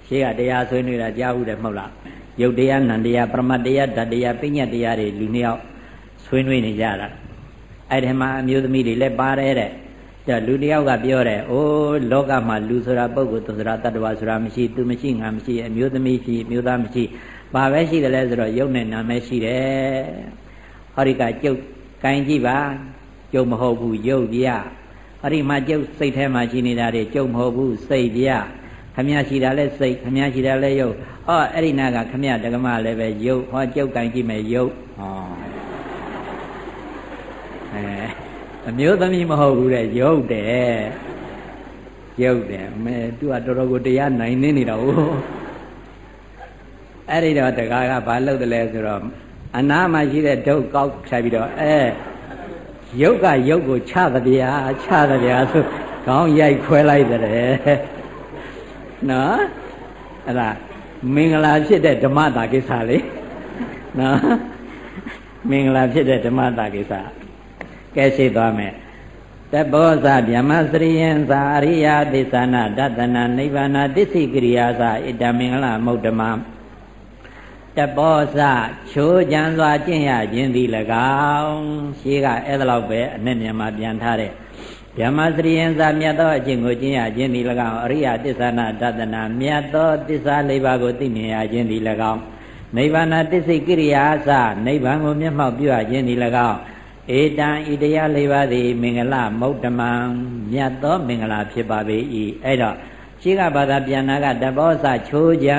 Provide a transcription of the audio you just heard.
ရှေ့ကတရားဆွေးနွေးတာကြားဘူးတယ်မဟုတ်လားယုတ်တရားနံတရားပရမတ်တရားဓာတ်တရားပိညတ်တရားတွေလူနှစ်ယောက်ဆွေးနွေးနေကြတာအဲ့ဒီမှာအမျိုးသမီးတွေလည်းပါတယ်တဲ့လူတစ်ယောက်ကပြောတယ်အိုးလောကမှာလူဆိုတာပုဂ္ဂိုလ်သူဆိုတာတ attva ဆိုတာမရှိသူမရှိငါမရှိအမျိုးသမီးရှိအမျိုးသားမရှိဘာပဲရှိတယ်လဲဆိုတော့ယုတ်နဲ့နာမည်ရှိတယ်ဟောဒီကကျုပ်ကိုင်းကြည့်ပါကျုပ်မဟုတ်ဘူးယုတ်ပြဟောဒီမှာကျုပ်စိတ်ထဲမှာရှိနေတာတွေကျုပ်မဟုတ်ဘူးစိတ်ပြခမရရှိတာလဲစိတ်ခမရရှိတာလဲယုတ်ဟောအဲ့ဒီနာကခမရတက္ကမလည်းပဲယုတ်ဟောကျုပ်ကိုင်းကြည့်မယ်ယုတ်ဟောအမျိုးသမီးမဟုတ်ဘူးတဲ့ရုပ်တယ်ရုပ်တယ်မဲသူကတော်တော်ကိုတရားနိုင်နေနေတာဟုတ်အဲ့ဒီတော့တကားကဘာလုပ်တယ်လဲဆိုတော့အနာမှာရှိတဲ့ဒုတ်ကောက်ဖြတ်ပြီးတော့ရုပ်ကရုပ်ကိုချသဗျာဆိုခေါင်းရိုက်ခွဲလိုက်တယ်နော်အဲ့ဒါမင်္ဂလာဖြစ်တဲ့ဓမ္မတာကိစ္စလေနော်မင်္ဂလာဖြစ်တဲ့ဓမ္မတာကိစ္စကဲရှိသွားမယ်တဘောဇဗျမစရိယံသာအရိယသစ္ဆနာတတနာနိဗ္ဗာန်တစ္ဆိကရိယာသာဣတမင်္ဂလမုဒ္ဓမတဘောဇချိုးကြံစွာကျင့်ရခြင်းသည်၎င်းရှိကအဲ့ဒါလောက်ပဲအနဲ့မြန်မာပြန်ထားတဲ့ဗျမစရိယံသာမြတ်သောအကျင့်ကိုကျင့်ရခြင်းသည်၎င်းအရိယသစ္ဆနာတတနာမြတ်သောသစ္စာလေးပါးကိုသိမြင်ရခြင်းသည်၎င်းနိဗ္ဗာန်တစ္ဆိကရိယာသာနိဗ္ဗာန်ကိုမျက်မှောက်ပြုရခြင်းသည်၎င်းဧတံဤတရားလေးပါးသည်မင်္ဂလမုဒ္ဓမံမြတ်သောမင်္ဂလာဖြစ်ပါပေ၏အဲ့တော့ရှိကဘာသာပြန်နာကတဘောဇချိုးကြ